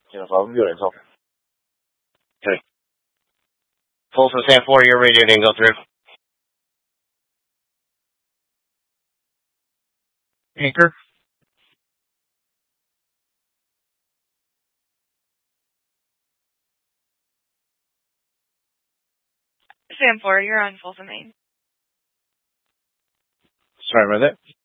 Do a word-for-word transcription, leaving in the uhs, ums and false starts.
no problem. Go ahead, talk. Okay. Folsom Sam four, your radio didn't go through. Anchor. Sam four, you're on Folsom Main. Sorry about that.